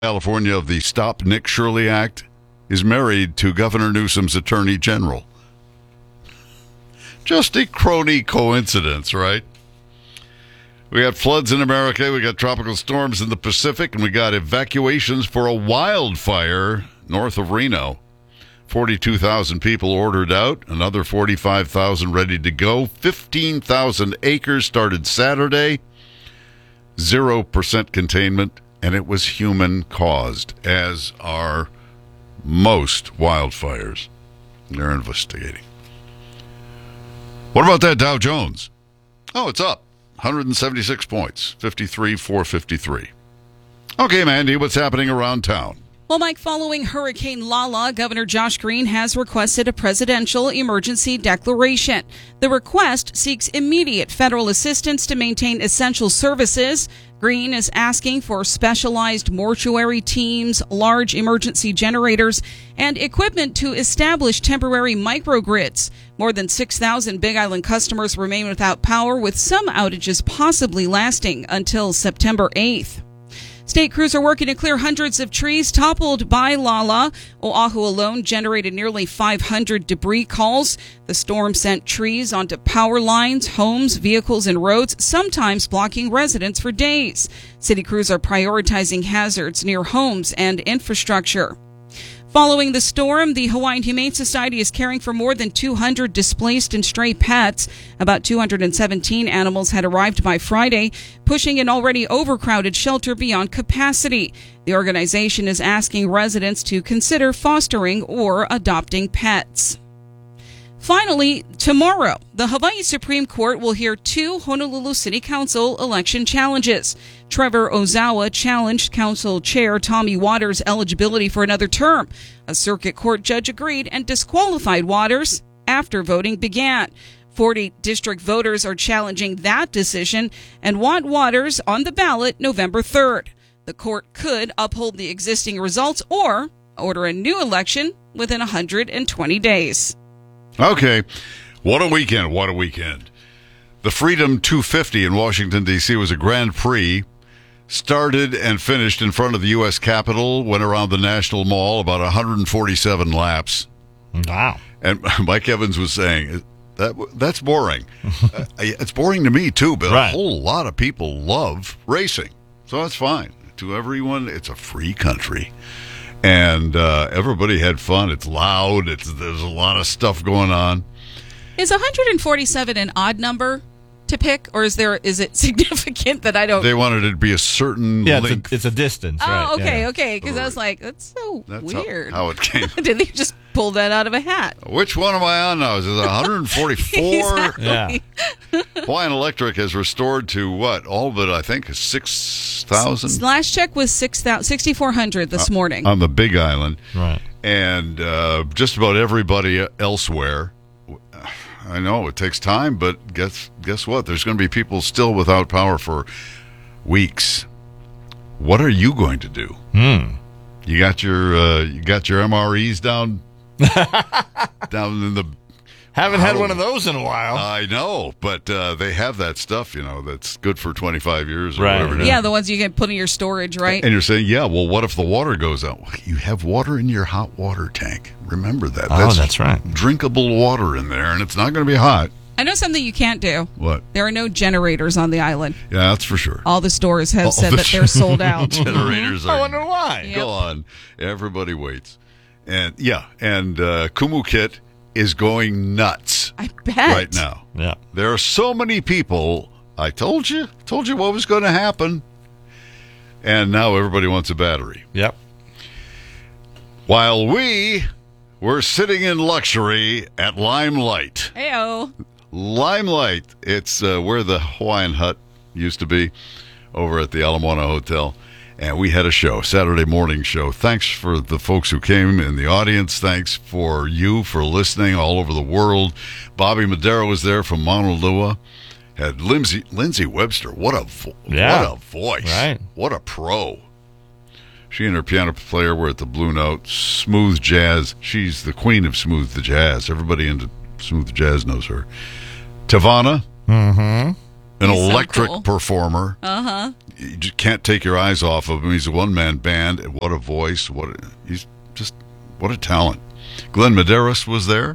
California of the Stop Nick Shirley Act is married to Governor Newsom's attorney general. Just a crony coincidence, right? We got floods in America, we got tropical storms in the Pacific, and we got evacuations for a wildfire north of Reno. 42,000 people ordered out, another 45,000 ready to go. 15,000 acres started Saturday, 0% containment, and it was human-caused, as are most wildfires. They're investigating. What about that Dow Jones? Oh, it's up 176 points, 53,453. Okay, Mandy, what's happening around town? Well, Mike, following Hurricane Lala, Governor Josh Green has requested a presidential emergency declaration. The request seeks immediate federal assistance to maintain essential services. Green is asking for specialized mortuary teams, large emergency generators, and equipment to establish temporary microgrids. More than 6,000 Big Island customers remain without power, with some outages possibly lasting until September 8th. State crews are working to clear hundreds of trees toppled by Lala. Oahu alone generated nearly 500 debris calls. The storm sent trees onto power lines, homes, vehicles, and roads, sometimes blocking residents for days. City crews are prioritizing hazards near homes and infrastructure. Following the storm, the Hawaiian Humane Society is caring for more than 200 displaced and stray pets. About 217 animals had arrived by Friday, pushing an already overcrowded shelter beyond capacity. The organization is asking residents to consider fostering or adopting pets. Finally, tomorrow, the Hawaii Supreme Court will hear two Honolulu City Council election challenges. Trevor Ozawa challenged Council Chair Tommy Waters' eligibility for another term. A circuit court judge agreed and disqualified Waters after voting began. 40 district voters are challenging that decision and want Waters on the ballot November 3rd. The court could uphold the existing results or order a new election within 120 days. Okay, what a weekend, what a weekend. The Freedom 250 in Washington, D.C. was a Grand Prix, started and finished in front of the U.S. Capitol, went around the National Mall, about 147 laps. Wow. And Mike Evans was saying, that's boring. It's boring to me, too, but right. A whole lot of people love racing, so that's fine. To everyone, it's a free country. And everybody had fun. It's loud. There's a lot of stuff going on. Is 147 an odd number to pick, or is it significant that I don't? They wanted it to be a certain length. It's a distance. Oh, right, okay, yeah. okay. Because I was like, that's weird. How it came. Did they just pull that out of a hat? Which one am I on now? Is it 144? Exactly. Yeah. Hawaiian Electric has restored to what? All but I think 6,000. Last check was 6,400 this morning on the Big Island. Right. And just about everybody elsewhere. I know it takes time, but guess what? There's going to be people still without power for weeks. What are you going to do? You got your MREs down in the. Haven't had one of those in a while. I know, but they have that stuff, that's good for 25 years or right. whatever. Yeah, the ones you can put in your storage, right? And you're saying, yeah, well, what if the water goes out? Well, you have water in your hot water tank. Remember that. That's right. Drinkable water in there, and it's not going to be hot. I know something you can't do. What? There are no generators on the island. Yeah, that's for sure. All the stores have said that they're sold out. Generators are. I wonder why. Yep. Go on. Everybody waits. And, Kumukit is going nuts. I bet. Right now. Yeah. There are so many people. I told you what was going to happen. And now everybody wants a battery. Yep. While we were sitting in luxury at Limelight. Heyo. Limelight. It's where the Hawaiian Hut used to be over at the Ala Moana Hotel. And we had a show, Saturday morning show. Thanks for the folks who came in the audience. Thanks for you for listening all over the world. Bobby Madera was there from Mauna Loa. Had Lindsay Webster. What a voice. Right. What a pro. She and her piano player were at the Blue Note. Smooth jazz. She's the queen of smooth jazz. Everybody into smooth jazz knows her. Tavana. Mm-hmm. An He's so electric cool. performer. Uh-huh. you just can't take your eyes off of him. He's a one-man band. What a voice! What a talent. Glenn Medeiros was there,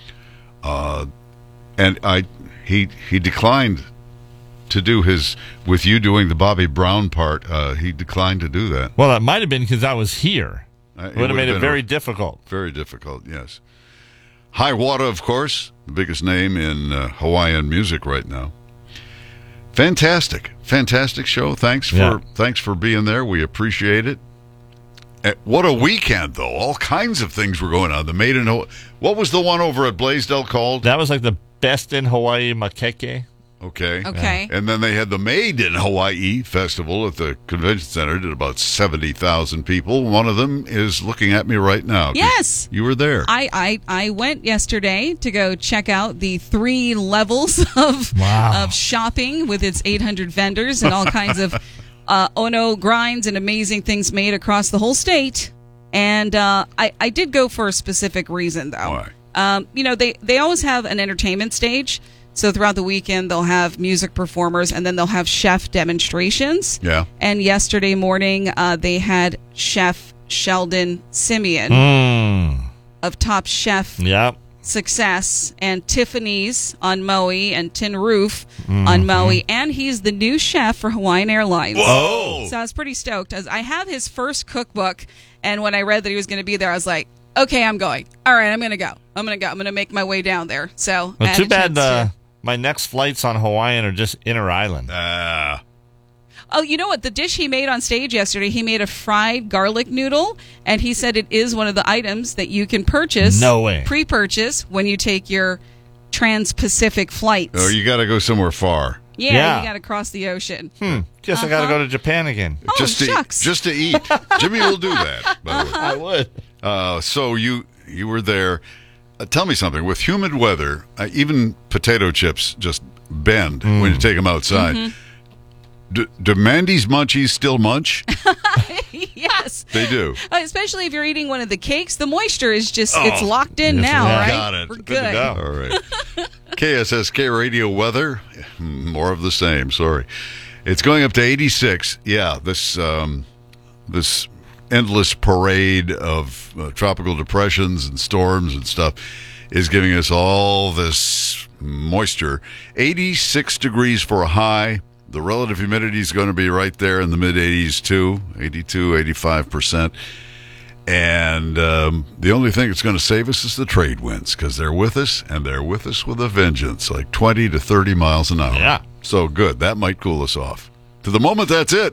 and he declined to do his, with you doing the Bobby Brown part. He declined to do that. Well, that might have been because I was here. It would have made it very difficult. Very difficult, yes. High Water, of course, the biggest name in Hawaiian music right now. Fantastic show. Thanks for being there. We appreciate it. What a weekend, though! All kinds of things were going on. The Made in Hawaii. What was the one over at Blaisdell called? That was like the Best in Hawaii Makeke. Okay. Yeah. And then they had the Made in Hawaii Festival at the Convention Center. Did about 70,000 people. One of them is looking at me right now. Yes. You were there. I went yesterday to go check out the 3 levels of shopping with its 800 vendors and all kinds of Ono grinds and amazing things made across the whole state. And I did go for a specific reason, though. Why? They always have an entertainment stage. So throughout the weekend, they'll have music performers, and then they'll have chef demonstrations. Yeah. And yesterday morning, they had Chef Sheldon Simeon of Top Chef Success and Tiffany's on Maui and Tin Roof on Maui. And he's the new chef for Hawaiian Airlines. Whoa! So I was pretty stoked. I have his first cookbook, and when I read that he was going to be there, I was like, okay, I'm going. All right, I'm going to go. I'm going to make my way down there. So well, too bad my next flights on Hawaiian are just inter-island. Oh, you know what? The dish he made on stage yesterday, he made a fried garlic noodle, and he said it is one of the items that you can purchase. No way. Pre-purchase when you take your Trans-Pacific flights. Oh, you got to go somewhere far. Yeah. You got to cross the ocean. Guess I got to go to Japan again. Oh, shucks. Just to eat. Jimmy will do that, by the way. I would. So you were there. Tell me something. With humid weather, even potato chips just bend when you take them outside. Do Mandy's Munchies still munch? Yes. They do. Especially if you're eating one of the cakes. The moisture is just, it's locked in now, right? Got it. We're Good good. to go. All right. KSSK radio weather, more of the same. Sorry. It's going up to 86. Yeah, this endless parade of tropical depressions and storms and stuff is giving us all this moisture. 86 degrees for a high. The relative humidity is going to be right there in the mid-80s too, 82, 85%. And the only thing that's going to save us is the trade winds, because they're with us, and they're with us with a vengeance, like 20 to 30 miles an hour. Yeah. So good. That might cool us off. To the moment, that's it.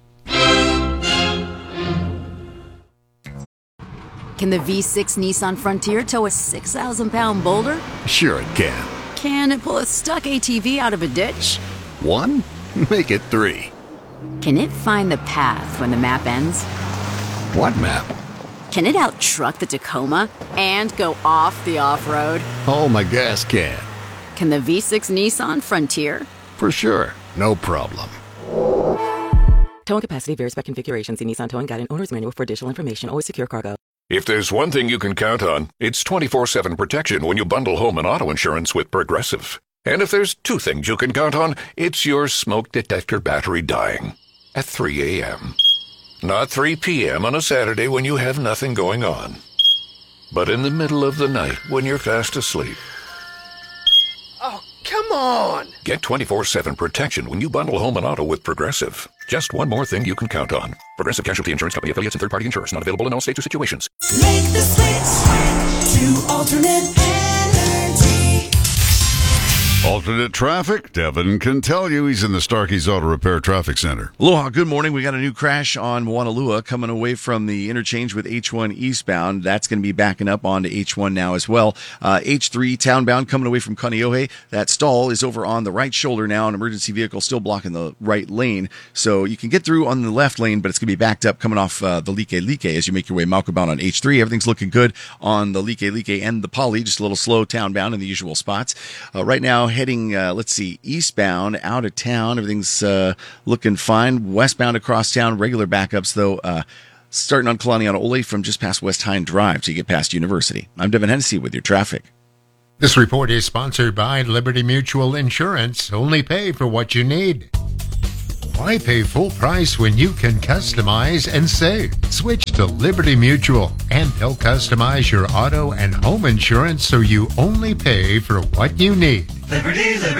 Can the V6 Nissan Frontier tow a 6,000-pound boulder? Sure it can. Can it pull a stuck ATV out of a ditch? 1? Make it 3. Can it find the path when the map ends? What map? Can it out-truck the Tacoma and go off the off-road? Oh, my gas can. Can the V6 Nissan Frontier? For sure. No problem. Towing capacity varies by configuration. See Nissan Towing Guide and Owner's Manual for additional information. Always secure cargo. If there's one thing you can count on, it's 24/7 protection when you bundle home and auto insurance with Progressive. And if there's 2 things you can count on, it's your smoke detector battery dying at 3 a.m. Not 3 p.m. on a Saturday when you have nothing going on, but in the middle of the night when you're fast asleep. Oh, come on! Get 24/7 protection when you bundle home and auto with Progressive. Just one more thing you can count on. Progressive Casualty Insurance Company affiliates and third-party insurers. Not available in all states or situations. Make the switch to alternate energy. Alternate traffic. Devin can tell you. He's in the Starkey's Auto Repair Traffic Center. Aloha, good morning. We got a new crash on Moanalua coming away from the interchange with H1 eastbound. That's going to be backing up onto H1 now as well. H3 townbound coming away from Kaneohe. That stall is over on the right shoulder now. An emergency vehicle still blocking the right lane. So you can get through on the left lane, but it's going to be backed up coming off the Like as you make your way Mauka bound on H3. Everything's looking good on the Like and the Poly. Just a little slow townbound in the usual spots. Right now, heading, eastbound out of town. Everything's looking fine. Westbound across town, regular backups, though, starting on Kalani on Ole from just past West Hine Drive to get past University. I'm Devin Hennessy with your traffic. This report is sponsored by Liberty Mutual Insurance. Only pay for what you need. Why pay full price when you can customize and save? Switch to Liberty Mutual, and they'll customize your auto and home insurance so you only pay for what you need. Liberty, Liberty.